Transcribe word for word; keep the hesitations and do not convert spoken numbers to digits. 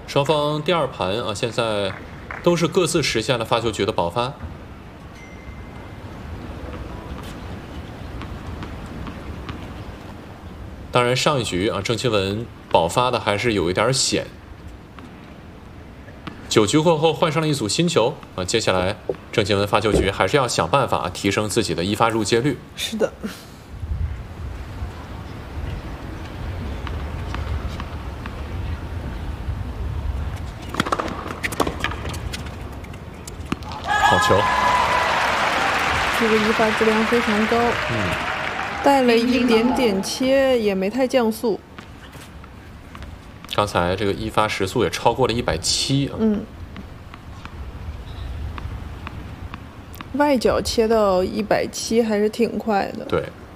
双方第二盘啊，现在都是各自实现了发球局的保发。当然，上一局啊，郑钦文保发的还是有一点险。九局过后换上了一组新球啊，接下来郑钦文发球局还是要想办法提升自己的一发入界率。 是的。 好球！ 这个一发质量非常高。 嗯。 带了一点点切，也没太降速。 刚才这个一发时速也超过了一百七啊。 嗯。外角切到一百七还是挺快的。 对。